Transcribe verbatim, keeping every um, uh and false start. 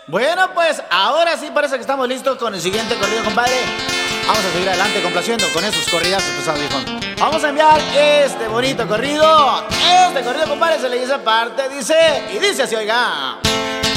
Bueno, pues ahora sí parece que estamos listos con el siguiente corrido, compadre. Vamos a seguir adelante complaciendo con esos corridazos pesados, viejo. Vamos a enviar este bonito corrido. Este corrido, compadre, se le dice aparte, dice, y dice así, oiga.